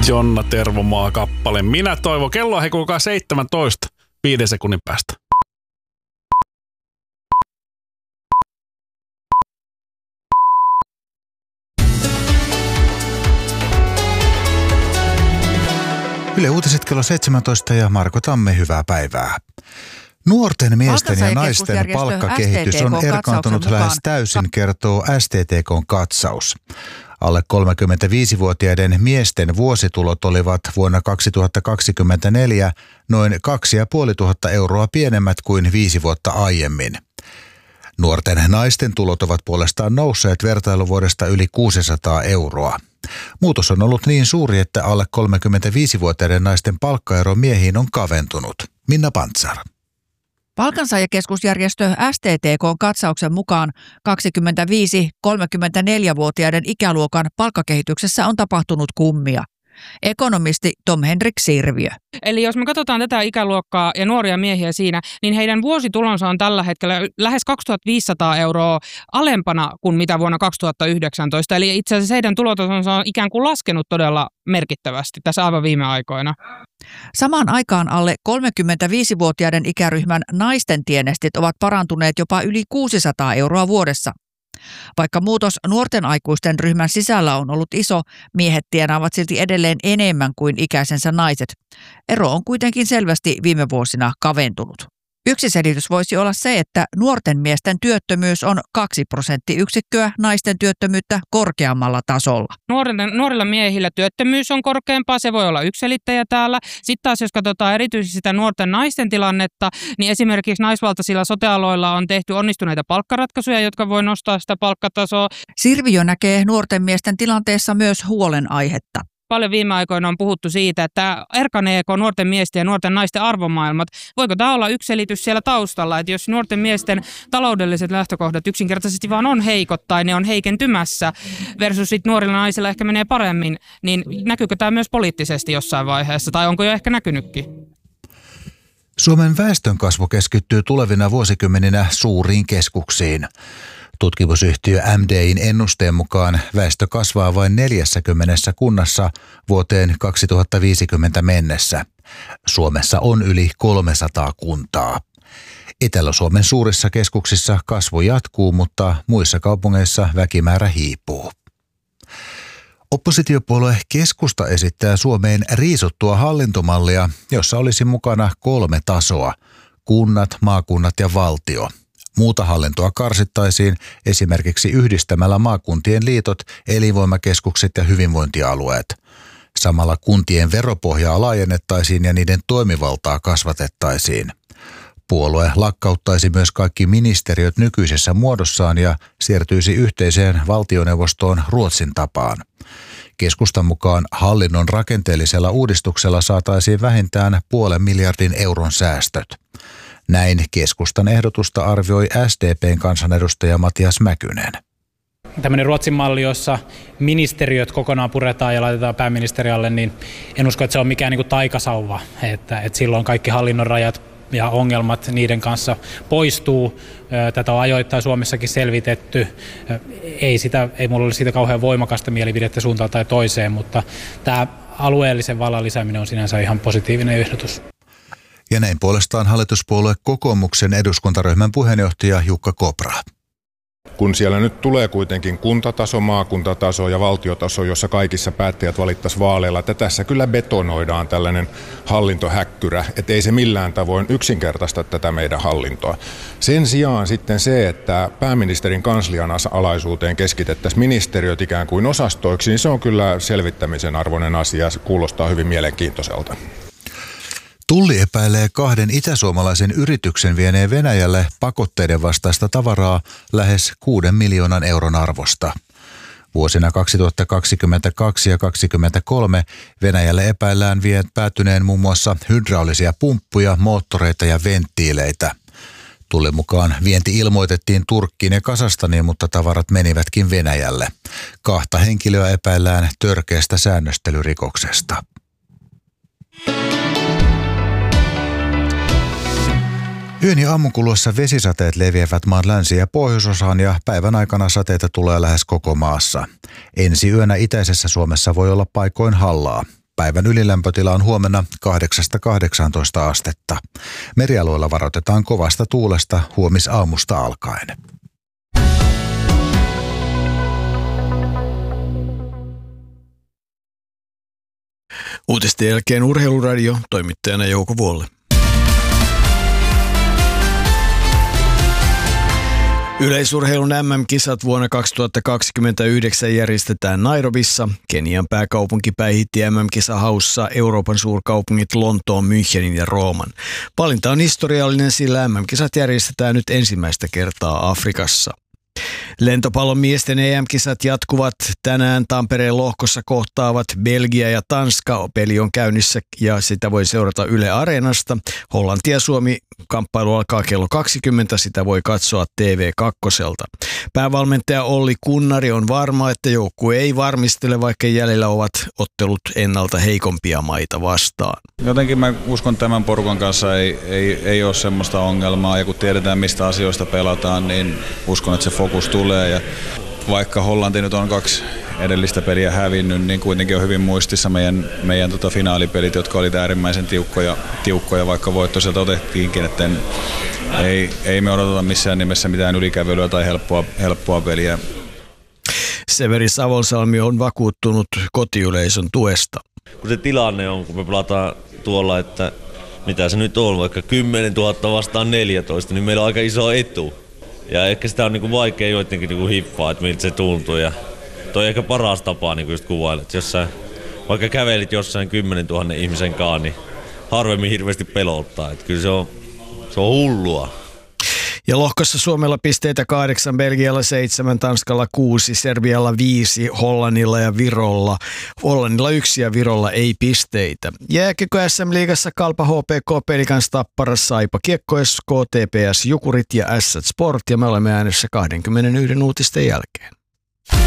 Jonna Tervomaa kappale. Minä toivon. Kello on kuulkaa 17 5 sekunnin päästä. Yle Uutiset kello 17 ja Marko Tamme, hyvää päivää. Nuorten miesten ja naisten palkkakehitys on erkaantunut lähes täysin, kertoo STTK:n katsaus. Alle 35-vuotiaiden miesten vuositulot olivat vuonna 2024 noin 2500 euroa pienemmät kuin 5 vuotta aiemmin. Nuorten naisten tulot ovat puolestaan nousseet vertailuvuodesta yli 600 euroa. Muutos on ollut niin suuri, että alle 35-vuotiaiden naisten palkkaero miehiin on kaventunut. Minna Pantsar. Palkansaajakeskusjärjestö STTK:n katsauksen mukaan 25-34-vuotiaiden ikäluokan palkkakehityksessä on tapahtunut kummia. Ekonomisti Tom Henrik Sirviö. Eli jos me katsotaan tätä ikäluokkaa ja nuoria miehiä siinä, niin heidän vuositulonsa on tällä hetkellä lähes 2500 euroa alempana kuin mitä vuonna 2019. Eli itse asiassa heidän tulotasonsa on ikään kuin laskenut todella merkittävästi tässä aivan viime aikoina. Samaan aikaan alle 35-vuotiaiden ikäryhmän naisten tienestit ovat parantuneet jopa yli 600 euroa vuodessa. Vaikka muutos nuorten aikuisten ryhmän sisällä on ollut iso, miehet tienaavat silti edelleen enemmän kuin ikäisensä naiset. Ero on kuitenkin selvästi viime vuosina kaventunut. Yksi selitys voisi olla se, että nuorten miesten työttömyys on 2 prosenttiyksikköä naisten työttömyyttä korkeammalla tasolla. Nuorilla miehillä työttömyys on korkeampaa, se voi olla yksi selittäjä täällä. Sitten taas jos katsotaan erityisesti sitä nuorten naisten tilannetta, niin esimerkiksi naisvaltaisilla sote-aloilla on tehty onnistuneita palkkaratkaisuja, jotka voi nostaa sitä palkkatasoa. Sirviö näkee nuorten miesten tilanteessa myös huolenaihetta. Paljon viime aikoina on puhuttu siitä, että erkaneeko nuorten miesten ja nuorten naisten arvomaailmat. Voiko tämä olla yksi selitys siellä taustalla, että jos nuorten miesten taloudelliset lähtökohdat yksinkertaisesti vaan on heikot tai ne on heikentymässä versus sit nuorilla naisilla ehkä menee paremmin, niin näkyykö tämä myös poliittisesti jossain vaiheessa tai onko jo ehkä näkynytkin? Suomen väestönkasvu keskittyy tulevina vuosikymmeninä suuriin keskuksiin. Tutkimusyhtiö MDI:n ennusteen mukaan väestö kasvaa vain 40 kunnassa vuoteen 2050 mennessä. Suomessa on yli 300 kuntaa. Etelä-Suomen suurissa keskuksissa kasvu jatkuu, mutta muissa kaupungeissa väkimäärä hiipuu. Oppositiopuolue Keskusta esittää Suomeen riisuttua hallintomallia, jossa olisi mukana 3 tasoa: kunnat, maakunnat ja valtio. Muuta hallintoa karsittaisiin esimerkiksi yhdistämällä maakuntien liitot, elinvoimakeskukset ja hyvinvointialueet. Samalla kuntien veropohjaa laajennettaisiin ja niiden toimivaltaa kasvatettaisiin. Puolue lakkauttaisi myös kaikki ministeriöt nykyisessä muodossaan ja siirtyisi yhteiseen valtioneuvostoon Ruotsin tapaan. Keskustan mukaan hallinnon rakenteellisella uudistuksella saataisiin vähintään 0,5 miljardin euron säästöt. Näin keskustan ehdotusta arvioi SDP:n kansanedustaja Matias Mäkynen. Tämmöinen Ruotsin malli, jossa ministeriöt kokonaan puretaan ja laitetaan pääministeri alle, niin en usko, että se on mikään niin kuin taikasauva, että silloin kaikki hallinnon rajat ja ongelmat niiden kanssa poistuu. Tätä on ajoittain Suomessakin selvitetty. Ei mulla ole siitä kauhean voimakasta mielipidettä suuntaan tai toiseen, mutta tämä alueellisen vallan lisääminen on sinänsä ihan positiivinen ehdotus. Ja näin puolestaan hallituspuolue Kokoomuksen eduskuntaryhmän puheenjohtaja Jukka Kopra. Kun siellä nyt tulee kuitenkin kuntataso, maakuntataso ja valtiotaso, jossa kaikissa päättäjät valittaisiin vaaleilla, että tässä kyllä betonoidaan tällainen hallintohäkkyrä, että ei se millään tavoin yksinkertaista tätä meidän hallintoa. Sen sijaan sitten se, että pääministerin kanslian alaisuuteen keskitettäisiin ministeriöt ikään kuin osastoiksi, niin se on kyllä selvittämisen arvoinen asia, se kuulostaa hyvin mielenkiintoiselta. Tulli epäilee 2 itäsuomalaisen yrityksen vieneen Venäjälle pakotteiden vastaista tavaraa lähes 6 miljoonan euron arvosta. Vuosina 2022 ja 2023 Venäjälle epäillään päätyneen muun muassa hydraulisia pumppuja, moottoreita ja venttiileitä. Tullin mukaan vienti ilmoitettiin Turkkiin ja Kazakstaniin, mutta tavarat menivätkin Venäjälle. 2 henkilöä epäillään törkeästä säännöstelyrikoksesta. Yön ja aamun kuluessa vesisateet leviävät maan länsi- ja pohjoisosaan ja päivän aikana sateita tulee lähes koko maassa. Ensi yönä itäisessä Suomessa voi olla paikoin hallaa. Päivän ylilämpötila on huomenna 8-18 astetta. Merialueilla varoitetaan kovasta tuulesta huomisaamusta alkaen. Uutisten jälkeen Urheiluradio, toimittajana Jouko Vuolle. Yleisurheilun MM-kisat vuonna 2029 järjestetään Nairobissa. Kenian pääkaupunki päihitti MM-kisahaussa Euroopan suurkaupungit Lontoon, Münchenin ja Rooman. Valinta on historiallinen, sillä MM-kisat järjestetään nyt ensimmäistä kertaa Afrikassa. Lentopallon miesten EM-kisat jatkuvat. Tänään Tampereen lohkossa kohtaavat Belgia ja Tanska. Peli on käynnissä ja sitä voi seurata Yle Areenasta. Hollanti ja Suomi kamppailu alkaa kello 20. Sitä voi katsoa TV2. Päävalmentaja Olli Kunnari on varma, että joukkue ei varmistele, vaikka jäljellä ovat ottelut ennalta heikompia maita vastaan. Jotenkin mä uskon, tämän porukan kanssa ei ole semmoista ongelmaa, ja kun tiedetään mistä asioista pelataan, niin uskon, että se fokus tulee. Ja vaikka Hollanti nyt on 2 edellistä peliä hävinnyt, niin kuitenkin on hyvin muistissa meidän finaalipelit, jotka olivat äärimmäisen tiukkoja, vaikka voitto sieltä otettiinkin, että ei me odoteta missään nimessä mitään ylikävelyä tai helppoa peliä. Severi Savonsalmi on vakuuttunut kotiyleisön tuesta. Kun se tilanne on, kun me pelataan tuolla, että mitä se nyt on, vaikka 10 000 vastaan 14, niin meillä on aika iso etu. Ja ehkä sitä on niinku vaikea joidenkin niinku hiffaa, että miltä se tuntuu. Ja toi on ehkä paras tapa niinku just kuvailla, että vaikka kävelit jossain 10 000 ihmisen kanssa, niin harvemmin hirveästi pelottaa. Että kyllä se on hullua. Ja lohkossa Suomella pisteitä 8, Belgialla 7, Tanskalla 6, Serbialla 5, Hollannilla ja Virolla. Hollannilla 1 ja Virolla ei pisteitä. Jääkiekko SM-liigassa Kalpa HPK, Pelikans Tappara, Saipa Kiekko SK, TPS Jukurit ja Ässät Sport. Ja me olemme äänessä 21 uutisten jälkeen.